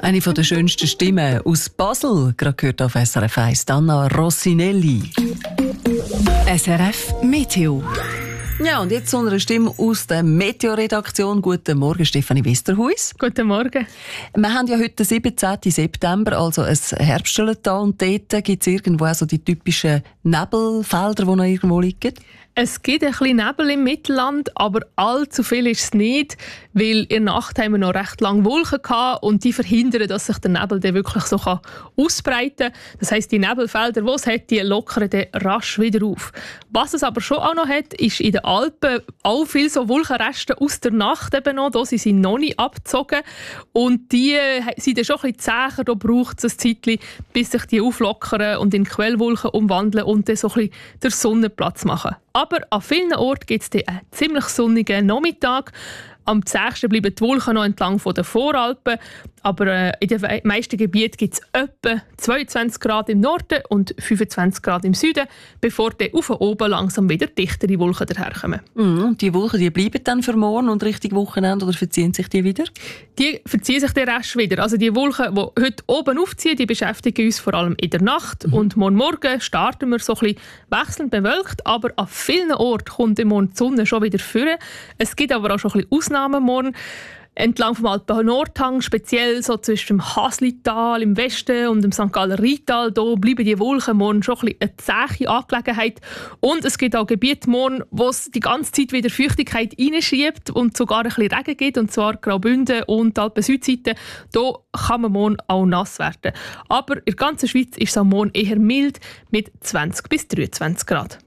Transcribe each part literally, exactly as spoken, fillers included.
Eine der schönsten Stimmen aus Basel, gerade gehört auf S R F eins, Anna Rossinelli. S R F Meteo. Ja, und jetzt zu einer Stimme aus der Meteo-Redaktion. Guten Morgen, Stefanie Westerhuis. Guten Morgen. Wir haben ja heute den siebzehnten September, also ein Herbststellental. Und dort gibt es irgendwo auch so die typischen Nebelfelder, die noch irgendwo liegen. Es gibt ein bisschen Nebel im Mittelland, aber allzu viel ist es nicht, weil in der Nacht haben wir noch recht lange Wolken gehabt und die verhindern, dass sich der Nebel dann wirklich so ausbreiten kann. Das heisst, die Nebelfelder, die es hat, die lockern dann rasch wieder auf. Was es aber schon auch noch hat, ist in den Alpen auch viele so Wolkenreste aus der Nacht eben noch. Da sind sie noch nicht abgezogen und die sind dann schon ein bisschen zäher. Da braucht es ein Zeitchen, bis sich die auflockern und in Quellwolken umwandeln und dann so ein bisschen der Sonne Platz machen. Aber an vielen Orten gibt es einen ziemlich sonnigen Nachmittag. Am zähsten bleiben die Wolken noch entlang der Voralpen. Aber äh, in den meisten Gebieten gibt es etwa zweiundzwanzig Grad im Norden und fünfundzwanzig Grad im Süden, bevor dann auf oben langsam wieder dichtere Wolken daherkommen. Mm, die Wolken die bleiben dann für morgen und Richtung Wochenende oder verziehen sich die wieder? Die verziehen sich dann rasch wieder. Also die Wolken, die heute oben aufziehen, die beschäftigen uns vor allem in der Nacht. Mhm. Und morgen Morgen starten wir so ein bisschen wechselnd bewölkt, aber an vielen Orten kommt morgen die Sonne schon wieder vor. Es gibt aber auch schon ein bisschen Ausnahmen morgen. Entlang vom Alpen-Nordhang, speziell so zwischen dem Haslital im Westen und dem Sankt Galler Rheintal, da bleiben die Wolken morgen schon ein bisschen eine zähe Angelegenheit. Und es gibt auch Gebiete morgen, wo es die ganze Zeit wieder Feuchtigkeit reinschiebt und sogar ein bisschen Regen gibt, und zwar Graubünden und die Alpen-Südseite. Da kann man morgen auch nass werden. Aber in der ganzen Schweiz ist es am Morgen eher mild mit zwanzig bis dreiundzwanzig Grad.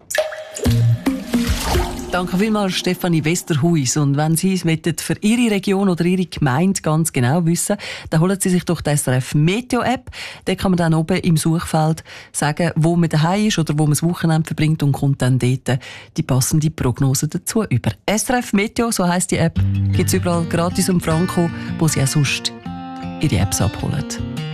Danke vielmals, Stefanie Westerhuis. Und wenn Sie es für Ihre Region oder Ihre Gemeinde ganz genau wissen, dann holen Sie sich doch die S R F Meteo-App. Da kann man dann oben im Suchfeld sagen, wo man daheim ist oder wo man das Wochenende verbringt, und kommt dann dort die passende Prognose dazu über. S R F Meteo, so heisst die App, gibt es überall gratis und franko, wo Sie auch sonst Ihre Apps abholen.